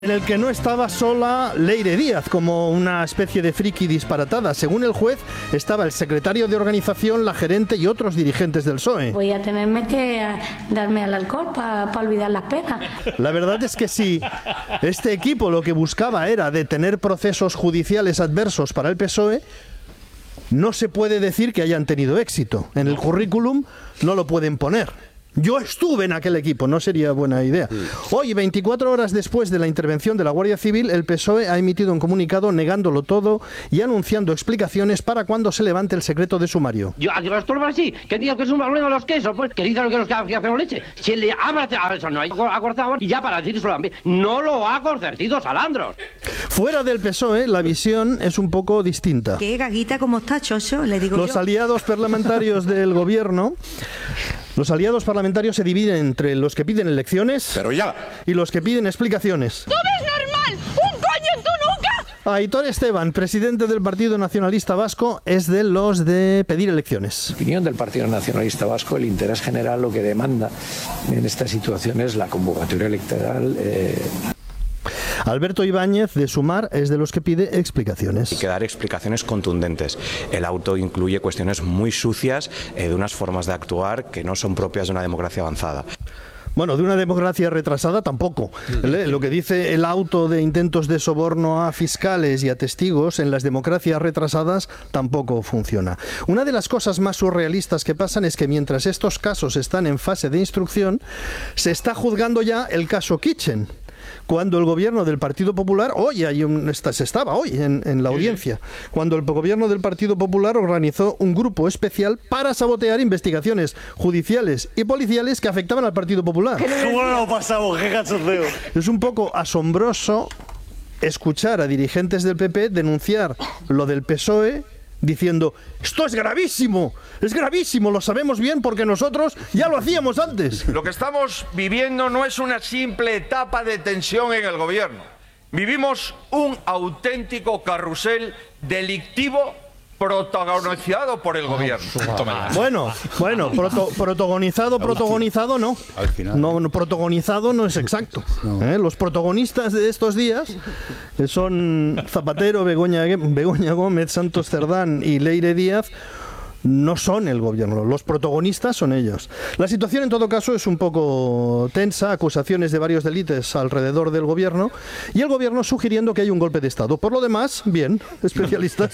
En el que no estaba sola Leire Díaz como una especie de friki disparatada. Según el juez, estaba el secretario de organización, la gerente y otros dirigentes del PSOE. Voy a tenerme que darme al alcohol para olvidar las penas. La verdad es que si este equipo lo que buscaba era detener procesos judiciales adversos para el PSOE, no se puede decir que hayan tenido éxito. En el currículum no lo pueden poner. Yo estuve en aquel equipo, no sería buena idea. Hoy, 24 horas después de la intervención de la Guardia Civil, el PSOE ha emitido un comunicado negándolo todo y anunciando explicaciones para cuando se levante el secreto de sumario. Yo a los turbos sí, que digo que es un problema de los quesos, pues que dicen que los que hacemos leche. Si le habla a eso no hay acortado y ya para decir solamente, no lo ha concedido Salandros. Fuera del PSOE, la visión es un poco distinta. ¿Qué gaguita como está, Chocho? Le digo Los aliados parlamentarios del gobierno... Los aliados parlamentarios se dividen entre los que piden elecciones y los que piden explicaciones. ¡Todo es normal! ¡Un coño en tu nuca! Aitor Esteban, presidente del Partido Nacionalista Vasco, es de los de pedir elecciones. En opinión del Partido Nacionalista Vasco, el interés general lo que demanda en esta situación es la convocatoria electoral. Alberto Ibáñez, de Sumar, es de los que pide explicaciones. Hay que dar explicaciones contundentes. El auto incluye cuestiones muy sucias de unas formas de actuar que no son propias de una democracia avanzada. Bueno, de una democracia retrasada tampoco. Lo que dice el auto de intentos de soborno a fiscales y a testigos en las democracias retrasadas tampoco funciona. Una de las cosas más surrealistas que pasan es que mientras estos casos están en fase de instrucción, se está juzgando ya el caso Kitchen. Cuando el gobierno del Partido Popular, se estaba hoy en la audiencia, cuando el gobierno del Partido Popular organizó un grupo especial para sabotear investigaciones judiciales y policiales que afectaban al Partido Popular. ¿Cómo lo pasamos? ¡Qué cachondeo! Es un poco asombroso escuchar a dirigentes del PP denunciar lo del PSOE diciendo, esto es gravísimo, lo sabemos bien porque nosotros ya lo hacíamos antes. Lo que estamos viviendo no es una simple etapa de tensión en el gobierno. Vivimos un auténtico carrusel delictivo protagonizado por el gobierno. Bueno, protagonizado no. Al final. No, protagonizado no es exacto. Los protagonistas de estos días son Zapatero, Begoña Gómez, Santos Cerdán y Leire Díaz. No son el gobierno, los protagonistas son ellos. La situación en todo caso es un poco tensa, acusaciones de varios delitos alrededor del gobierno y el gobierno sugiriendo que hay un golpe de Estado. Por lo demás, bien, especialistas.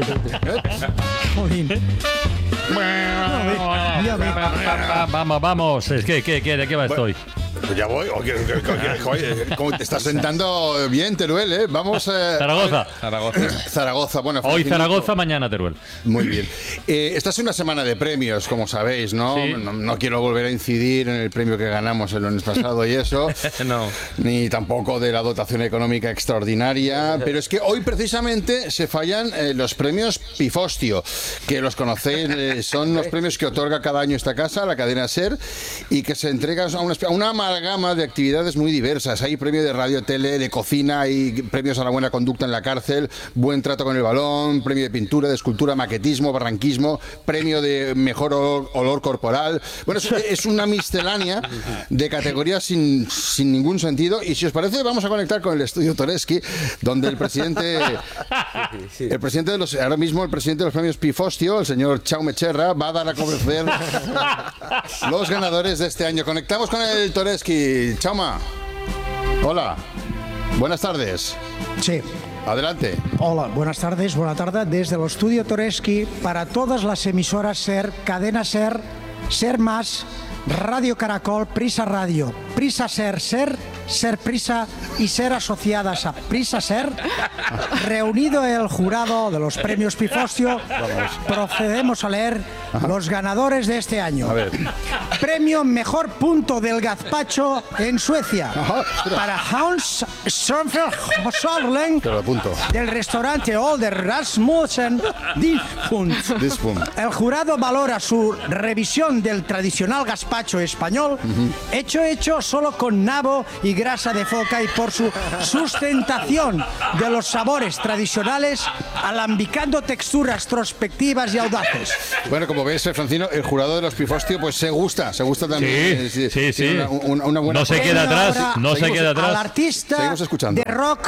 Vamos, ¿de qué va esto hoy? Pues ya voy. ¿Cómo te estás sentando bien, Teruel, eh? Vamos a... Zaragoza. Bueno, hoy Zaragoza, mañana Teruel. Muy bien. Esta es una semana de premios, como sabéis, ¿no? Sí. No quiero volver a incidir en el premio que ganamos el lunes pasado y eso. No. Ni tampoco de la dotación económica extraordinaria. Pero es que hoy precisamente se fallan los premios Pifostio, que los conocéis, son los premios que otorga cada año esta casa, la cadena SER, y que se entregan a una amalgama de actividades muy diversas. Hay premio de radio, tele, de cocina, hay premios a la buena conducta en la cárcel, buen trato con el balón, premio de pintura, de escultura, maquetismo, barranquismo, premio de mejor olor corporal. Bueno, es una miscelánea de categorías sin ningún sentido. Y si os parece, vamos a conectar con el estudio Toreschi, donde el presidente de los, ahora mismo el presidente de los premios Pifostio, el señor Chaume Cherra, va a dar a conocer los ganadores de este año. Conectamos con el Toreschi. Chauma, hola, buenas tardes. Sí. Adelante. Hola, buenas tardes, buena tarde desde el estudio Toreschi para todas las emisoras SER, Cadena SER, SER Más, Radio Caracol, Prisa Radio, Prisa SER, SER Prisa y SER asociadas a Prisa SER. Reunido el jurado de los premios Pifostio, procedemos a leer los ganadores de este año. A ver. Premio Mejor Punto del Gazpacho en Suecia para Hans Sörfeld del restaurante Older Rasmussen Dispund. El jurado valora su revisión del tradicional gazpacho español, hecho solo con nabo y y grasa de foca y por su sustentación de los sabores tradicionales, alambicando texturas trospectivas y audaces. Bueno, como ves, Francino, el jurado de los Pifostio pues se gusta también. Sí. Una buena no se queda atrás, no se queda atrás. Al artista de rock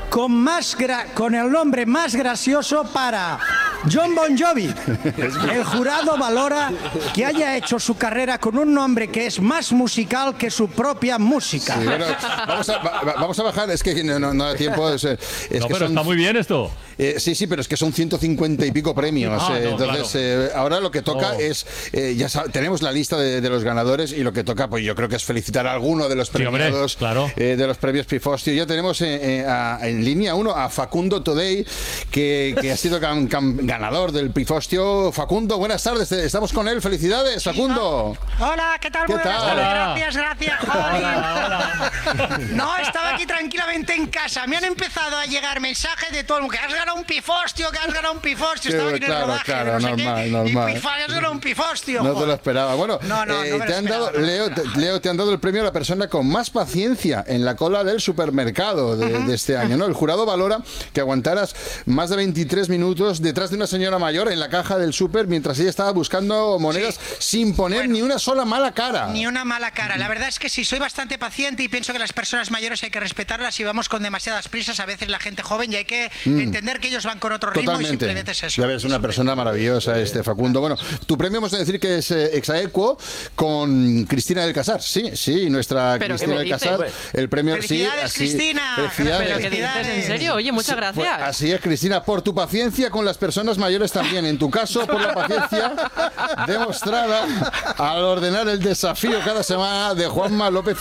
con el nombre más gracioso para John Bon Jovi. El jurado valora que haya hecho su carrera con un nombre que es más musical que su propia música. Sí, bueno, vamos a bajar, es que no da tiempo. Pero está muy bien esto. Sí, pero es que son 150 y pico premios. Entonces, ahora lo que toca es, tenemos la lista de los ganadores y lo que toca, pues yo creo que es felicitar a alguno de los premiados de los premios Pifostio. Ya tenemos en línea 1 a Facundo Today, que ha sido ganador del Pifostio. Facundo, buenas tardes, estamos con él. Felicidades, Facundo. Hola, ¿qué tal? Buenas tardes, gracias. Hola. No, estaba aquí tranquilamente en casa. Me han empezado a llegar mensajes de todo el mundo. Que has ganado un Pifostio, que has ganado un Pifostio. Estaba aquí en el rodaje, normal. Y has ganado un Pifostio. No te lo esperaba. Bueno, Leo, te han dado el premio a la persona con más paciencia en la cola del supermercado de este año, ¿no? El jurado valora que aguantaras más de 23 minutos detrás de una señora mayor en la caja del súper mientras ella estaba buscando monedas sin poner ni una sola mala cara. Ni una mala cara. La verdad es que sí, soy bastante paciente y pienso que las personas mayores hay que respetarlas y vamos con demasiadas prisas. A veces la gente joven y hay que entender que ellos van con otro ritmo y simplemente es eso. Ya ves, una persona maravillosa Facundo. Bueno, tu premio hemos de decir que es exaequo con Cristina del Casar. Sí, nuestra Cristina del Casar. El premio, ¡felicidades, Cristina! Felicidades. ¿Pero qué dices? ¿En serio? Oye, muchas gracias. Pues así es, Cristina, por tu paciencia con las personas mayores también. En tu caso, por la paciencia demostrada al ordenar el desafío cada semana de Juanma López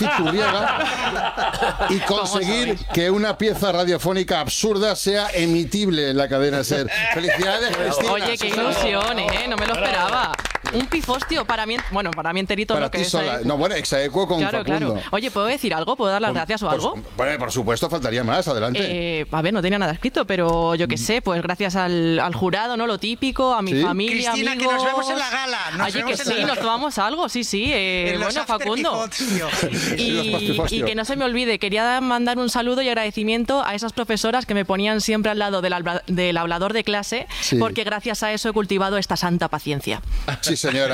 Iturriaga y conseguir que una pieza radiofónica absurda sea emitible en la cadena SER. Felicidades, Cristina. Oye, qué ilusión, no me lo esperaba. Un Pifostio para mí enterito. Para lo que ti es sola. No, bueno, exaequo con Facundo. Claro. Oye, ¿puedo decir algo? ¿Puedo dar las gracias o algo? Bueno, por supuesto, faltaría más. Adelante. A ver, no tenía nada escrito, pero yo qué sé, pues gracias al jurado, ¿no? Lo típico, a mi familia, Cristina, amigos. Que nos vemos en la gala. Allí que sí, nos tomamos algo, sí. Bueno, Facundo. Y que no se me olvide, quería mandar un saludo y agradecimiento a esas profesoras que me ponían siempre al lado del hablador de clase, porque gracias a eso he cultivado esta santa paciencia. Sí, señora.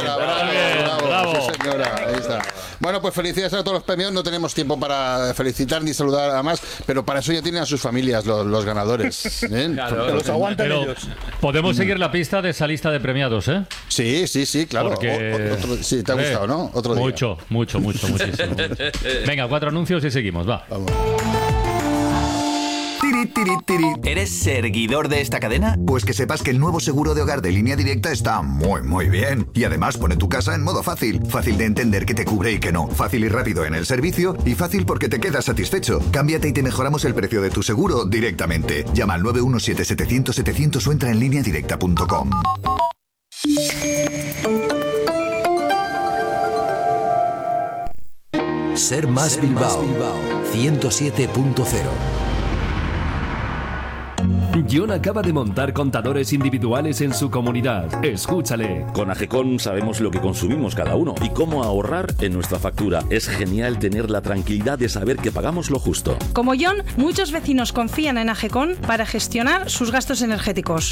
Bravo. Sí, señora. Ahí está. Bueno, pues felicidades a todos los premios. No tenemos tiempo para felicitar ni saludar a más, pero para eso ya tienen a sus familias los ganadores. Claro, los aguantan ellos. Podemos seguir la pista de esa lista de premiados, ¿eh? Sí, claro. Porque... sí, te ha gustado, ¿no? Otro día. Muchísimo. Venga, 4 anuncios y seguimos, va. Vamos. ¿Eres seguidor de esta cadena? Pues que sepas que el nuevo seguro de hogar de Línea Directa está muy bien. Y además pone tu casa en modo fácil. Fácil de entender que te cubre y que no. Fácil y rápido en el servicio. Y fácil porque te quedas satisfecho. Cámbiate y te mejoramos el precio de tu seguro directamente. Llama al 917-700-700 o entra en lineadirecta.com. Ser Más Bilbao 107.0. John acaba de montar contadores individuales en su comunidad. Escúchale. Con AGECON sabemos lo que consumimos cada uno y cómo ahorrar en nuestra factura. Es genial tener la tranquilidad de saber que pagamos lo justo. Como John, muchos vecinos confían en AGECON para gestionar sus gastos energéticos.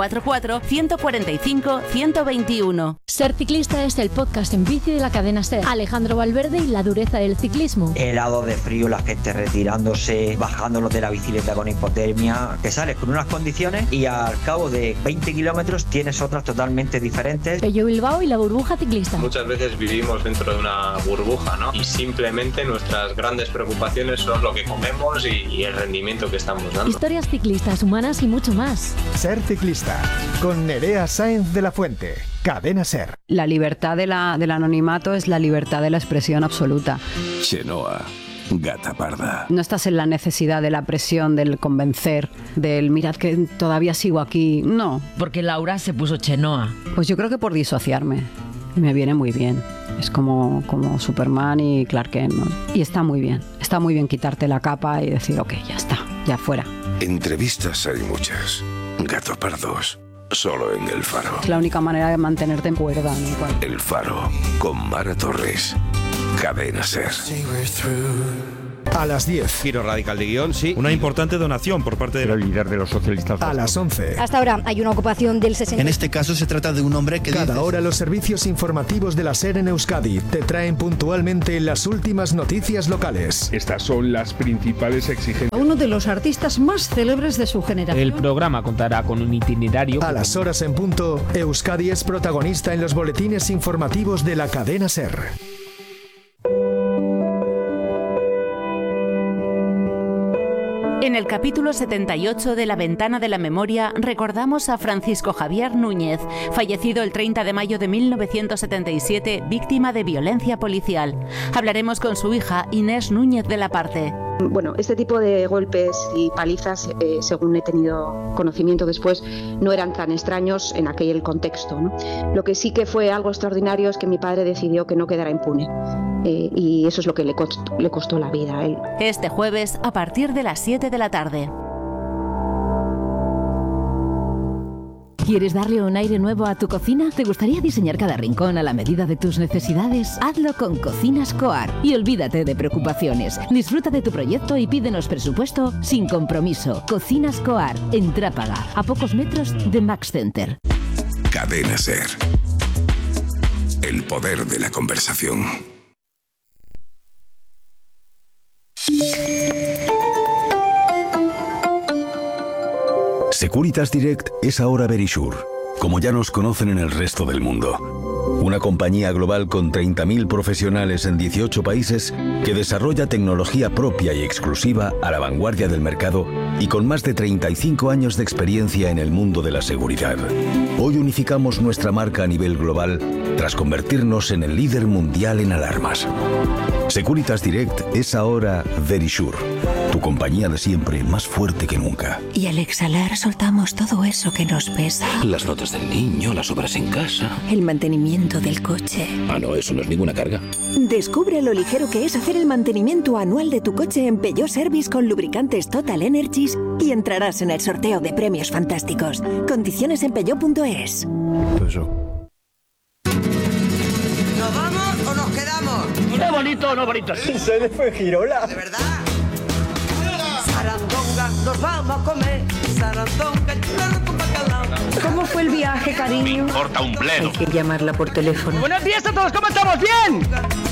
944-145-121. Ser Ciclista es el podcast en bici de la cadena SER. Alejandro Valverde y la dureza del ciclismo. Helado de frío, la gente retirándose, bajándolo de la bicicleta con hipotermia, que sales con unas condiciones y al cabo de 20 kilómetros tienes otras totalmente diferentes. Pello Bilbao y la burbuja ciclista. Muchas veces vivimos dentro de una burbuja, ¿no? Y simplemente nuestras grandes preocupaciones son lo que comemos y el rendimiento que estamos dando. Historias ciclistas, humanas y mucho más. Ser Ciclista, con Nerea Sáenz de la Fuente. Cadena SER. La libertad del anonimato es la libertad de la expresión absoluta. Chenoa. Gata parda. No estás en la necesidad de la presión, del convencer, del mirad que todavía sigo aquí. No. Porque Laura se puso Chenoa. Pues yo creo que por disociarme. Y me viene muy bien. Es como Superman y Clark Kent, ¿no? Y está muy bien. Está muy bien quitarte la capa y decir, ok, ya está, ya fuera. Entrevistas hay muchas. Gato pardos. Solo en El Faro. Es la única manera de mantenerte en cuerda, ¿no? El Faro, con Mara Torres. Cadena Ser. A las 10. Giro radical de guión, sí. Una importante donación por parte del líder de los socialistas. A las 11. Hasta ahora hay una ocupación del 60%. En este caso se trata de un hombre que Cada hora los servicios informativos de la SER en Euskadi te traen puntualmente las últimas noticias locales. Estas son las principales exigencias. Uno de los artistas más célebres de su generación. El programa contará con un itinerario. A las horas en punto, Euskadi es protagonista en los boletines informativos de la cadena SER. En el capítulo 78 de La Ventana de la Memoria recordamos a Francisco Javier Núñez, fallecido el 30 de mayo de 1977, víctima de violencia policial. Hablaremos con su hija Inés Núñez de la Parte. Bueno, este tipo de golpes y palizas, según he tenido conocimiento después, no eran tan extraños en aquel contexto, ¿no? Lo que sí que fue algo extraordinario es que mi padre decidió que no quedara impune. Y eso es lo que le costó la vida a él. Este jueves a partir de las 7 de la tarde. ¿Quieres darle un aire nuevo a tu cocina? ¿Te gustaría diseñar cada rincón a la medida de tus necesidades? Hazlo con Cocinas Coar y olvídate de preocupaciones. Disfruta de tu proyecto y pídenos presupuesto sin compromiso. Cocinas Coar, en Trápaga, a pocos metros de Max Center. Cadena Ser. El poder de la conversación. Securitas Direct es ahora Verisure, como ya nos conocen en el resto del mundo. Una compañía global con 30.000 profesionales en 18 países que desarrolla tecnología propia y exclusiva a la vanguardia del mercado y con más de 35 años de experiencia en el mundo de la seguridad. Hoy unificamos nuestra marca a nivel global tras convertirnos en el líder mundial en alarmas. Securitas Direct es ahora Verisure, tu compañía de siempre más fuerte que nunca. Y al exhalar soltamos todo eso que nos pesa. Las notas del niño, las obras en casa. El mantenimiento del coche. Ah, no, eso no es ninguna carga. Descubre lo ligero que es hacer el mantenimiento anual de tu coche en Peugeot Service con lubricantes Total Energies y entrarás en el sorteo de premios fantásticos. Condiciones en peugeot.es. ¿Nos vamos o nos quedamos? ¡Qué bonito, no bonito! Se le fue Girola. ¿De verdad? Sarandonga, nos vamos a comer. Sarandonga, chulado con bacalao. ¿Cómo fue el viaje, cariño? Me importa un bledo. Hay que llamarla por teléfono. Buenos días a todos, ¿cómo estamos? ¿Bien?